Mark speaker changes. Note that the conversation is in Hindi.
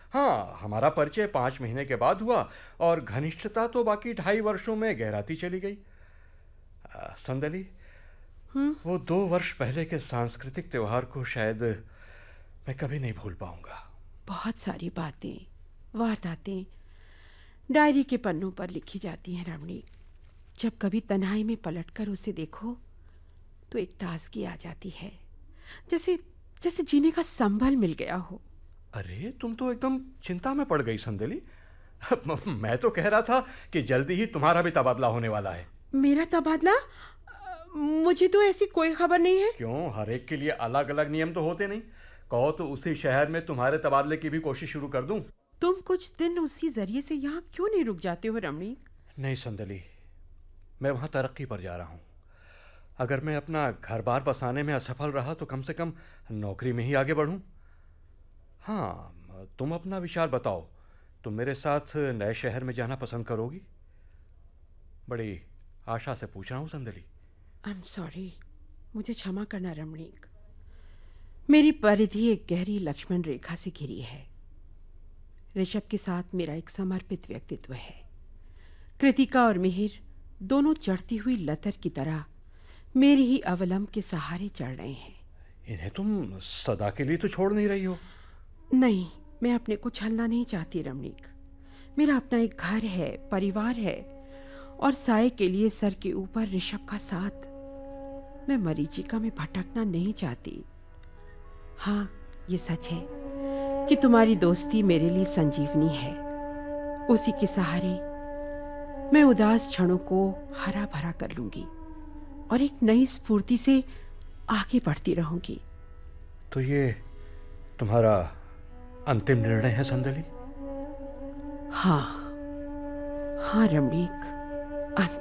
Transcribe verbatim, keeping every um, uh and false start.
Speaker 1: हाँ, हमारा परिचय पाँच महीने के बाद हुआ और घनिष्ठता तो बाकी ढाई वर्षों में गहराती चली गई। आ, संदली,
Speaker 2: हम्म।
Speaker 1: वो दो वर्ष पहले के सांस्कृतिक त्योहार को शायद मैं कभी नहीं भूल पाऊंगा।
Speaker 2: बहुत सारी बातें, वारदातें डायरी के पन्नों पर लिखी जाती हैं रमणीक। जब कभी तन्हाई में पलटकर उसे देखो तो एक ताजगी आ जाती है, जैसे जैसे जीने का संबल मिल गया हो।
Speaker 1: अरे, तुम तो एकदम चिंता में पड़ गई संदली। मैं तो कह रहा था कि जल्दी ही तुम्हारा भी तबादला होने वाला है।
Speaker 2: मेरा तबादला? अ, मुझे तो ऐसी कोई खबर नहीं है।
Speaker 1: क्यों, हर एक के लिए अलग अलग नियम तो होते नहीं। कहो तो उसी शहर में तुम्हारे तबादले की भी कोशिश शुरू कर दूं।
Speaker 2: तुम कुछ दिन उसी जरिए से यहाँ क्यों नहीं रुक जाते हो रमणीक?
Speaker 1: नहीं संदली, मैं वहां तरक्की पर जा रहा हूं। अगर मैं अपना घर बार बसाने में असफल रहा तो कम से कम नौकरी में ही आगे बढ़ूं। हाँ, तुम अपना विचार बताओ। तुम मेरे साथ नए शहर में जाना पसंद करोगी? बड़ी आशा से पूछ रहा हूं संदली।
Speaker 2: आई एम सॉरी, मुझे क्षमा करना रमणीक। मेरी परिधि एक गहरी लक्ष्मण रेखा से घिरी है। ऋषभ के साथ मेरा एक समर्पित व्यक्तित्व है। कृतिका और मिहिर दोनों चढ़ती हुई लतर की तरह मेरे ही अवलंब के सहारे चढ़ रहे हैं।
Speaker 1: इन्हें तुम सदा के लिए तो छोड़ नहीं रही हो।
Speaker 2: नहीं, मैं अपने को छलना नहीं चाहती रमणीक। मेरा अपना एक घर है, परिवार है, और साए के लिए सर के ऊपर ऋषभ का साथ। मैं मरीचिका में भटकना नहीं चाहती। हाँ, ये सच है कि तुम्हारी दोस्ती मेरे लिए संजीवनी है। उसी के सहारे मैं उदास क्षणों को हरा भरा कर लूंगी और एक नई स्फूर्ति से आगे बढ़ती रहूंगी।
Speaker 1: तो ये तुम्हारा अंतिम निर्णय है संदली?
Speaker 2: हाँ, हाँ रमणीक, अंत